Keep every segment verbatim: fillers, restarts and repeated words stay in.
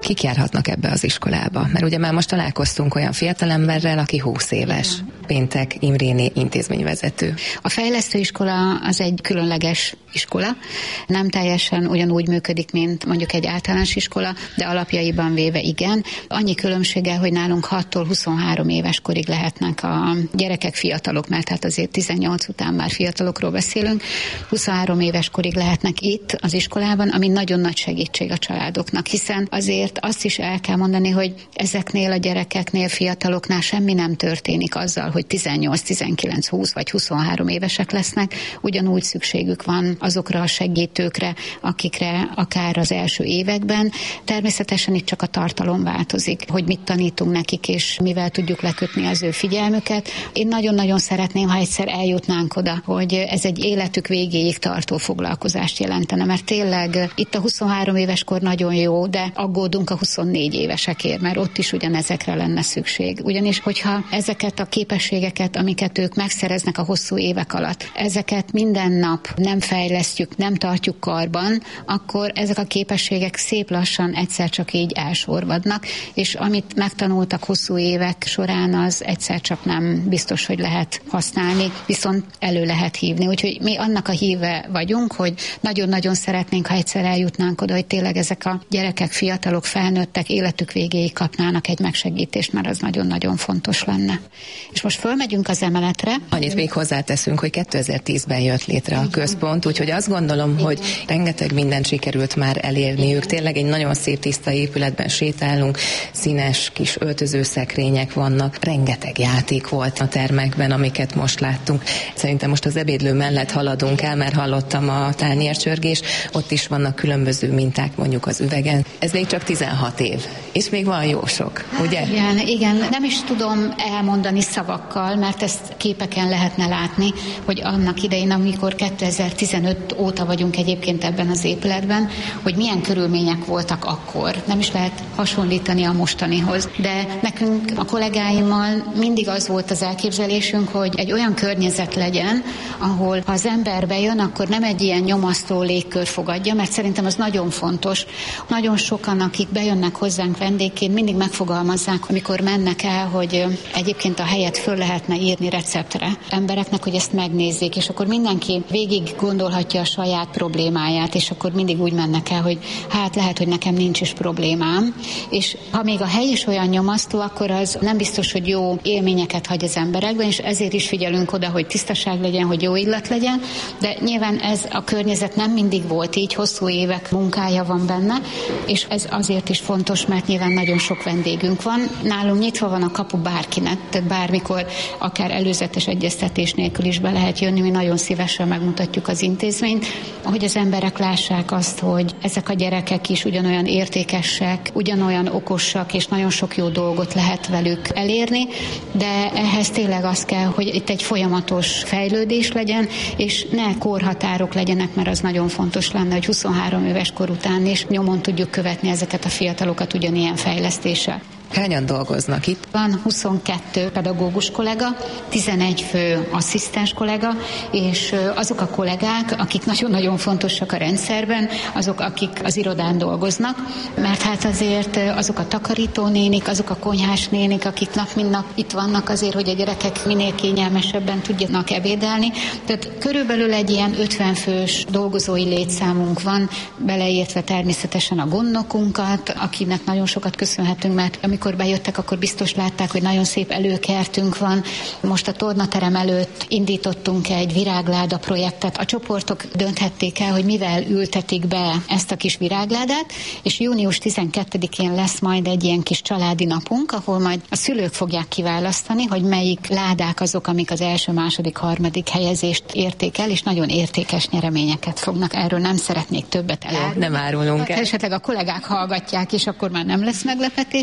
Kik járhatnak ebbe az iskolába? Mert ugye már most találkoztunk olyan fiatalemberrel, aki húsz éves. Péntek Imréné intézményvezető. A fejlesztőiskola az egy különleges iskola. Nem teljesen ugyanúgy működik, mint mondjuk egy általános iskola, de alapjaiban véve igen. Annyi különbséggel, hogy nálunk hattól huszonhárom éves korig lehetnek a gyerekek, fiatalok, mert hát azért tizennyolc után már fiatalokról beszélünk. huszonhárom éves korig lehetnek itt az iskolában, ami nagyon nagy segítség a családoknak, hiszen azért azt is el kell mondani, hogy ezeknél a gyerekeknél, fiataloknál semmi nem történik azzal, hogy tizennyolc, tizenkilenc, húsz vagy huszonhárom évesek lesznek, ugyanúgy szükségük van azokra a segítőkre, akikre akár az első években. Természetesen itt csak a tartalom változik, hogy mit tanítunk nekik, és mivel tudjuk lekötni az ő figyelmüket. Én nagyon-nagyon szeretném, ha egyszer eljutnánk oda, hogy ez egy életük végéig tartó foglalkozást jelentene, mert tényleg itt a huszonhárom éves kor nagyon jó, de aggódunk a huszonnégy évesekért, mert ott is ugyanezekre lenne szükség. Ugyanis, hogyha ezeket a képességeket, amiket ők megszereznek a hosszú évek alatt, ezeket minden nap nem fejlesztjük, nem tartjuk karban, akkor ezek a képességek szép lassan egyszer csak így elsorvadnak, és amit megtanultak hosszú évek során, az egyszer csak nem biztos, hogy lehet használni, viszont elő lehet hívni. Úgyhogy mi annak a híve vagyunk, hogy nagyon-nagyon szeretnénk, ha egyszer eljutnánk oda, hogy tényleg ezek a gyerekek, fiatalok, felnőttek életük végéig kapnának egy megsegítést, mert az nagyon-nagyon fontos lenne. És most fölmegyünk az emeletre. Annyit még hozzáteszünk, hogy kétezer-tízben jött létre a központ, úgyhogy azt gondolom, hogy rengeteg mindent sikerült már elérniük. Tényleg egy nagyon szép tiszta épületben sétálunk, színes kis öltözőszekrények vannak, rengeteg játék volt a termekben, amiket most láttunk. Szerintem most az ebédlő mellett haladunk el, mert hallottam a tányércsörgés, ott is vannak különböző minták mondjuk az üvegen. Ez még csak tizenhat év, és még van jó sok, ugye? Igen, igen, nem is tudom elmondani szavakkal, mert ezt képeken lehetne látni, hogy annak idején, amikor kétezer-tizenöt óta vagyunk egyébként ebben az épületben, hogy milyen körülmények voltak akkor. Nem is lehet hasonlítani a mostanihoz. De nekünk a kollégáimmal mindig az volt az elképzelésünk, hogy egy olyan környezet legyen, ahol ha az ember bejön, akkor nem egy ilyen nyomasztó légkör fogadja, mert szerintem az nagyon fontos. Nagyon sokan, akik bejönnek hozzánk vendégként, mindig megfogalmazzák, amikor mennek el, hogy egyébként a helyet föl lehetne írni receptre embereknek, hogy ezt megnézzék, és akkor mindenki végig gondolhatja a saját problémáját, és akkor mindig úgy mennek el, hogy hát lehet, hogy nekem nincs is problémám, és ha még a hely is olyan nyomasztó, akkor az nem biztos, hogy jó élményeket hagy az emberekben, és ezért is figyelünk oda, hogy tisztaság legyen, hogy jó illat legyen, de nyilván ez a környezet nem mindig volt így, hosszú évek munkája van benne, és ez azért is fontos, mert nyilván nagyon sok vendégünk van. Nálunk nyitva van a kapu bárkinek, tehát bármikor, akár előzetes egyeztetés nélkül is be lehet jönni, mi nagyon szívesen megmutatjuk az intézményt, hogy az emberek lássák azt, hogy ezek a gyerekek is ugyanolyan értékesek, ugyanolyan okosak, és nagyon sok jó dolgot lehet velük elérni, de ehhez tényleg az kell, hogy itt egy folyamatos fejlődés legyen, és ne korhatárok legyenek, mert az nagyon fontos lenne, hogy huszonhárom éves kor után is nyomon tudjuk követni ezeket a fiatalokat ugyanilyen fejlesztéssel. Hányan dolgoznak itt? Van huszonkettő pedagógus kollega, tizenegy fő asszisztens kollega, és azok a kollégák, akik nagyon-nagyon fontosak a rendszerben, azok, akik az irodán dolgoznak, mert hát azért azok a takarítónénik, azok a konyhásnénik, akik nap mint nap itt vannak azért, hogy a gyerekek minél kényelmesebben tudjanak ebédelni. Tehát körülbelül egy ilyen ötven fős dolgozói létszámunk van, beleértve természetesen a gondnokunkat, akinek nagyon sokat köszönhetünk, mert amikor bejöttek, akkor biztos látták, hogy nagyon szép előkertünk van. Most a tornaterem előtt indítottunk egy virágláda projektet. A csoportok dönthették el, hogy mivel ültetik be ezt a kis virágládát, és június tizenkettedikén lesz majd egy ilyen kis családi napunk, ahol majd a szülők fogják kiválasztani, hogy melyik ládák azok, amik az első, második, harmadik helyezést érték el, és nagyon értékes nyereményeket fognak. Erről nem szeretnék többet elárulni. Nem árulunk el. Esetleg a kollégák hallgatják, és akkor már nem lesz meglepetés.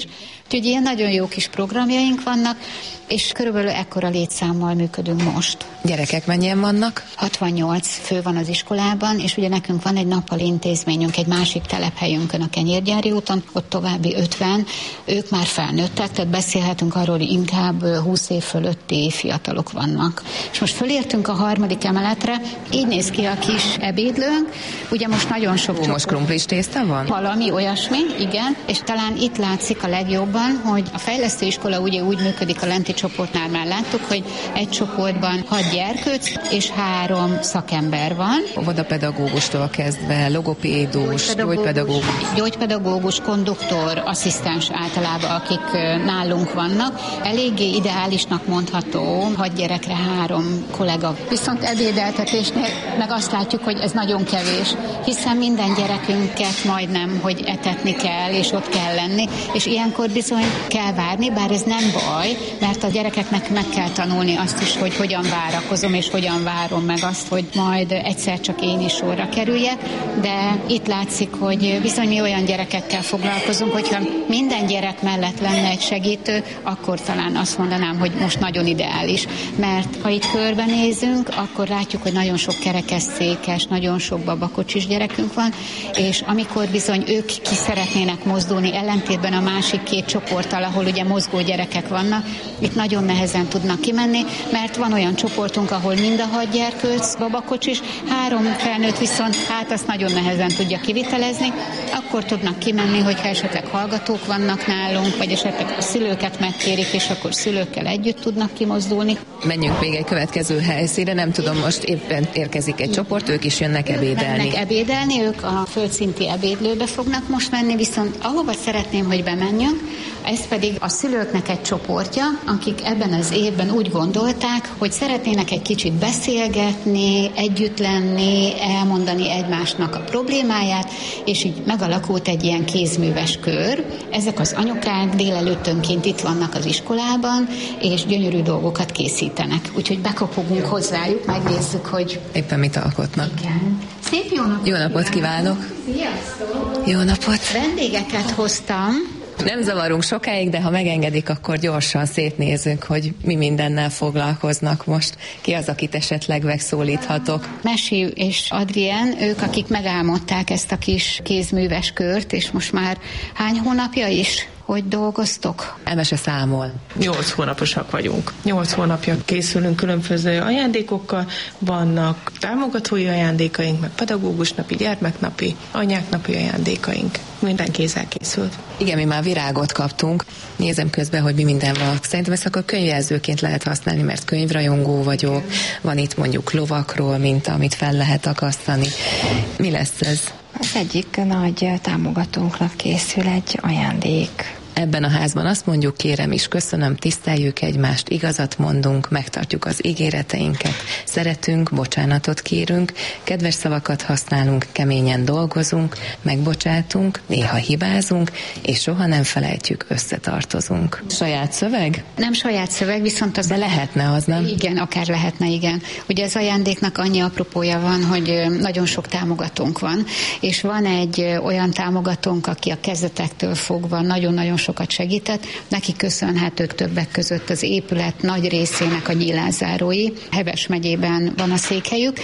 Úgyhogy ilyen nagyon jó kis programjaink vannak, és körülbelül ekkora létszámmal működünk most. Gyerekek mennyien vannak? hatvannyolc fő van az iskolában, és ugye nekünk van egy nappali intézményünk egy másik telephelyünkön, a Kenyérgyári úton, ott további ötven, ők már felnőttek, tehát beszélhetünk arról, hogy inkább húsz év fölötti fiatalok vannak. És most fölértünk a harmadik emeletre, így néz ki a kis ebédlőnk, ugye most nagyon sok csoport. Most krumplis tészta van? Valami olyasmi, igen, és talán itt látszik a legjobban, hogy a fejlesztőiskola ugye úgy működik, a lenti csoportnál már láttuk, hogy egy csoportban hat gyerkőc és három szakember van. Óvodapedagógustól kezdve, logopédus, gyógypedagógus. Gyógypedagógus, konduktor, asszisztens általában, akik nálunk vannak. Eléggé ideálisnak mondható, hat gyerekre három kollega. Viszont ebédeltetésnél meg azt látjuk, hogy ez nagyon kevés, hiszen minden gyerekünket majdnem, hogy etetni kell, és ott kell lenni, és ilyenkor bizony kell várni, bár ez nem baj, mert a gyerekeknek meg kell tanulni azt is, hogy hogyan várakozom, és hogyan várom meg azt, hogy majd egyszer csak én is sorra kerüljek, de itt látszik, hogy bizony mi olyan gyerekekkel foglalkozunk, hogyha minden gyerek mellett lenne egy segítő, akkor talán azt mondanám, hogy most nagyon ideális, mert ha itt körbenézünk, akkor látjuk, hogy nagyon sok kerekesszékes, nagyon sok babakocsis gyerekünk van, és amikor bizony ők ki szeretnének mozdulni, ellentétben a másik két csoporttal, ahol ugye mozgó gyerekek vannak, itt nagyon nehezen tudnak kimenni, mert van olyan csoportunk, ahol mind a hat gyerkőc babakocsis, három felnőtt viszont hát azt nagyon nehezen tudja kivitelezni, akkor tudnak kimenni, hogyha esetleg hallgatók vannak nálunk, vagy esetleg a szülőket megkérik, és akkor szülőkkel együtt tudnak kimozdulni. Menjünk még egy következő helyszínre, nem tudom, most éppen érkezik egy csoport, ők is jönnek ebédelni. Mennek ebédelni, ők a földszinti ebédlőbe fognak most menni, viszont ahova szeretném, hogy bemenjünk, ez pedig a szülőknek egy csoportja, akik ebben az évben úgy gondolták, hogy szeretnének egy kicsit beszélgetni, együtt lenni, elmondani egymásnak a problémáját, és így megalakult egy ilyen kézműves kör. Ezek az anyukák délelőttönként itt vannak az iskolában, és gyönyörű dolgokat készítenek. Úgyhogy bekopogunk hozzájuk, megnézzük, hogy éppen mit alkotnak. Igen. Szép jó napot! Jó napot kívánok! Sziasztok! Jó napot! Vendégeket hoztam. Nem zavarunk sokáig, de ha megengedik, akkor gyorsan szétnézünk, hogy mi mindennel foglalkoznak most. Ki az, akit esetleg megszólíthatok? Mesi és Adrien, ők, akik megálmodták ezt a kis kézműves kört, és most már hány hónapja is? Hogy dolgoztok? Elmese számol. Nyolc hónaposak vagyunk. Nyolc hónapja készülünk különböző ajándékokkal, vannak támogatói ajándékaink, meg pedagógusnapi, gyermeknapi, anyáknapi ajándékaink. Minden kézzel készült. Igen, mi már virágot kaptunk. Nézem közben, hogy mi minden van. Szerintem ezt akkor könyvjelzőként lehet használni, mert könyvrajongó vagyok. Van itt mondjuk lovakról, mint amit fel lehet akasztani. Mi lesz ez? Az egyik nagy támogatónknak készül egy ajándék. Ebben a házban azt mondjuk, kérem is, köszönöm, tiszteljük egymást, igazat mondunk, megtartjuk az ígéreteinket, szeretünk, bocsánatot kérünk, kedves szavakat használunk, keményen dolgozunk, megbocsátunk, néha hibázunk, és soha nem felejtjük, összetartozunk. Saját szöveg? Nem saját szöveg, viszont az... De lehetne az, nem? Igen, akár lehetne, igen. Ugye az ajándéknak annyi apropója van, hogy nagyon sok támogatónk van, és van egy olyan támogatónk, aki a kezdetektől fogva nagyon-nagyon sokat segített. Neki köszönhetők többek között az épület nagy részének a nyílászárói. Heves megyében van a székhelyük,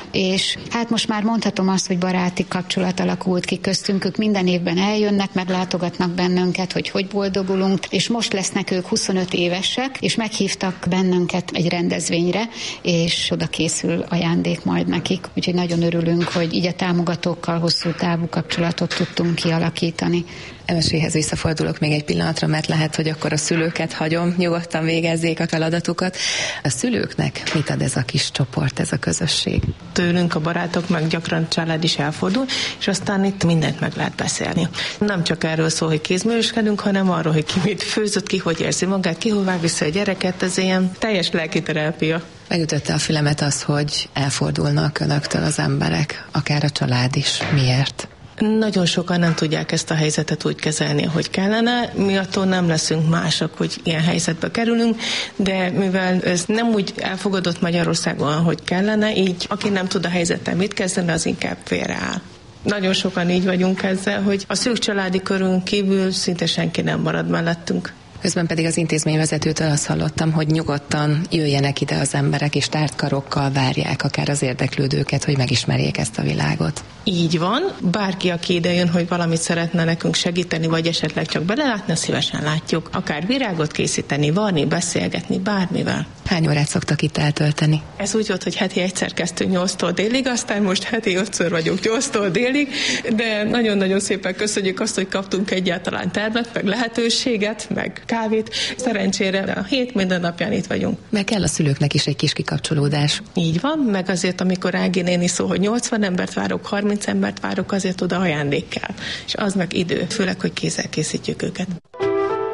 és hát most már mondhatom azt, hogy baráti kapcsolat alakult ki köztünk. Ők minden évben eljönnek, meglátogatnak bennünket, hogy hogy boldogulunk, és most lesznek ők huszonöt évesek, és meghívtak bennünket egy rendezvényre, és oda készül ajándék majd nekik. Úgyhogy nagyon örülünk, hogy így a támogatókkal hosszú távú kapcsolatot tudtunk kialakítani. Emeséhez visszafordulok még egy pillanatra, mert lehet, hogy akkor a szülőket hagyom, nyugodtan végezzék a feladatukat. A szülőknek mit ad ez a kis csoport, ez a közösség? Tőlünk a barátok, meg gyakran család is elfordul, és aztán itt mindent meg lehet beszélni. Nem csak erről szól, hogy kézműveskedünk, hanem arról, hogy ki mit főzött, ki hogy érzi magát, ki hová vissza a gyereket, ez ilyen teljes lelkiterápia. Megütötte a fülemet az, hogy elfordulnak önöktől az emberek, akár a család is. Miért? Nagyon sokan nem tudják ezt a helyzetet úgy kezelni, ahogy kellene. Mi attól nem leszünk mások, hogy ilyen helyzetbe kerülünk, de mivel ez nem úgy elfogadott Magyarországon, ahogy kellene, így aki nem tud a helyzettel mit kezdeni, az inkább félreáll. Nagyon sokan így vagyunk ezzel, hogy a szűk családi körünk kívül szinte senki nem marad mellettünk. Közben pedig az intézményvezetőtől azt hallottam, hogy nyugodtan jöjjenek ide az emberek, és tárt karokkal várják akár az érdeklődőket, hogy megismerjék ezt a világot. Így van. Bárki, aki ide jön, hogy valamit szeretne nekünk segíteni, vagy esetleg csak belelátni, szívesen látjuk. Akár virágot készíteni, varni, beszélgetni, bármivel. Hány órát szoktak itt eltölteni? Ez úgy volt, hogy heti egyszer kezdtünk nyolctól délig, aztán most heti ötször vagyunk nyolctól délig, de nagyon-nagyon szépen köszönjük azt, hogy kaptunk egyáltalán tervet, meg lehetőséget, meg kávét. Szerencsére a hét minden napján itt vagyunk. Meg kell a szülőknek is egy kis kikapcsolódás. Így van, meg azért, amikor Ági néni szó, hogy nyolcvan embert várok, harminc embert várok, azért oda ajándék kell. És az meg idő, főleg, hogy kézzel készítjük őket.